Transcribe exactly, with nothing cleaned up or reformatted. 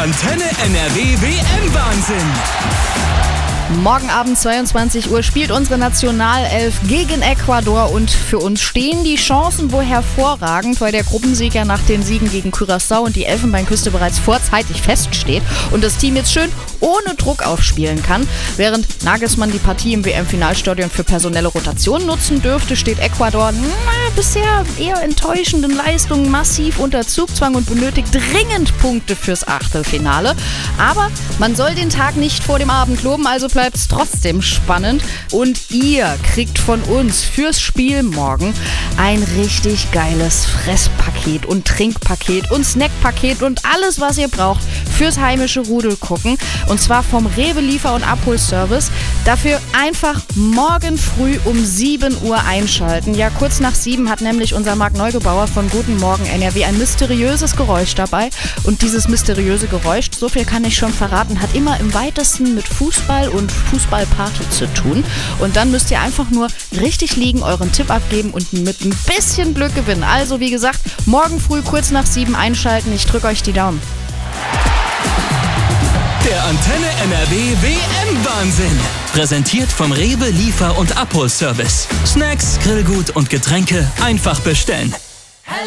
Antenne N R W W M-Wahnsinn. Morgen Abend zweiundzwanzig Uhr spielt unsere Nationalelf gegen Ecuador und für uns stehen die Chancen wohl hervorragend, weil der Gruppensieg ja nach den Siegen gegen Curaçao und die Elfenbeinküste bereits vorzeitig feststeht und das Team jetzt schön ohne Druck aufspielen kann. Während Nagelsmann die Partie im W M-Finalstadion für personelle Rotation nutzen dürfte, steht Ecuador na, bisher eher enttäuschenden Leistungen massiv unter Zugzwang und benötigt dringend Punkte fürs Achtelfinale. Aber man soll den Tag nicht vor dem Abend loben, also bleibt es trotzdem spannend. Und ihr kriegt von uns fürs Spiel morgen ein richtig geiles Fresspaket und Trinkpaket und Snackpaket und alles, was ihr braucht fürs heimische Rudel gucken. Und zwar vom Rewe Liefer- und Abholservice. Dafür einfach morgen früh um sieben Uhr einschalten. Ja, kurz nach sieben hat nämlich unser Marc Neugebauer von Guten Morgen N R W ein mysteriöses Geräusch dabei. Und dieses mysteriöse Geräusch, so viel kann ich schon verraten, hat immer im weitesten mit Fußball und Fußballparty zu tun. Und dann müsst ihr einfach nur richtig liegen, euren Tipp abgeben und mit ein bisschen Glück gewinnen. Also wie gesagt, morgen früh kurz nach sieben einschalten. Ich drücke euch die Daumen. Der Antenne N R W W M-Wahnsinn. Präsentiert vom Rewe Liefer- und Abholservice. Snacks, Grillgut und Getränke einfach bestellen.